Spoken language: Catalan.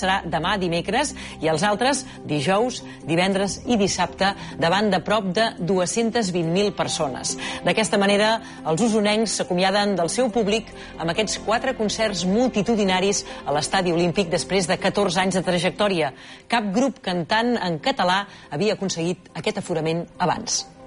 serà demà dimecres i els altres dijous, divendres i dissabte davant de prop de 220.000 persones. D'aquesta manera, els usonencs s'acomiaden del seu públic amb aquests 4 concerts multitudinaris a l'Estadi Olímpic després de 14 anys de trajectòria. Cap grup cantant en català havia aconseguit aquest aforament abans.